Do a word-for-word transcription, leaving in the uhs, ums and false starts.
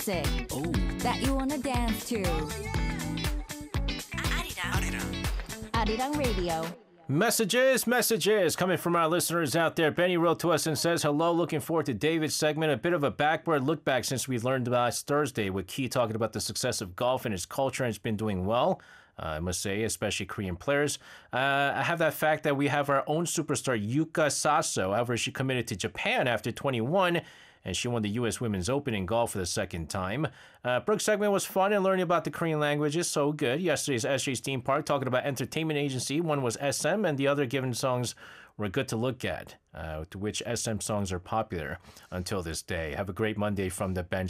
music Oh. that you wanna dance to. Arirang. Arirang Radio. Messages, messages coming from our listeners out there. Benny wrote to us and says, hello, looking forward to David's segment. A bit of a backward look back since we learned last Thursday with Key talking about the success of golf and his culture, and it's been doing well. Uh, I must say, especially Korean players. Uh, I have that fact that we have our own superstar, Yuka Saso. However, she committed to Japan after twenty-one, and she won the U S Women's Open in golf for the second time. Uh, Brooke's segment was fun, and learning about the Korean languages so good. Yesterday's S J's Theme Park talking about entertainment agency. One was S M, and the other given songs were good to look at, uh, to which S M songs are popular until this day. Have a great Monday from the bench.